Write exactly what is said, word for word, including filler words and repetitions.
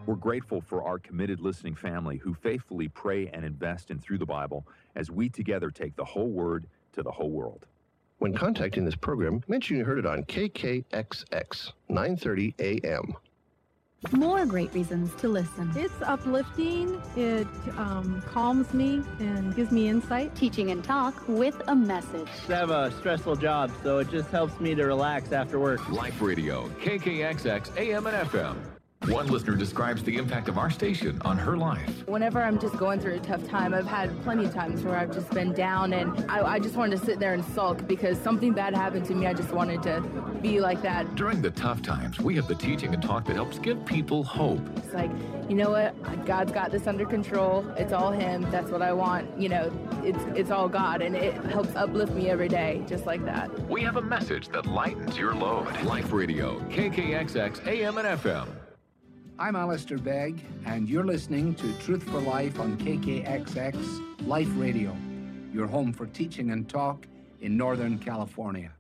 We're grateful for our committed listening family who faithfully pray and invest in Through the Bible as we together take the whole Word to the whole world. When contacting this program, mention you heard it on K K X X, nine thirty A M. More great reasons to listen. It's uplifting. It um, calms me and gives me insight. Teaching and talk with a message. I have a stressful job, so it just helps me to relax after work. Life Radio, K K X X, A M and F M. One listener describes the impact of our station on her life. Whenever I'm just going through a tough time, I've had plenty of times where I've just been down and I, I just wanted to sit there and sulk because something bad happened to me. I just wanted to be like that. During the tough times, we have the teaching and talk that helps give people hope. It's like, you know what? God's got this under control. It's all Him. That's what I want. You know, it's it's all God, and it helps uplift me every day, just like that. We have a message that lightens your load. Life Radio, K K X X, A M and F M. I'm Alistair Begg, and you're listening to Truth for Life on K K X X Life Radio, your home for teaching and talk in Northern California.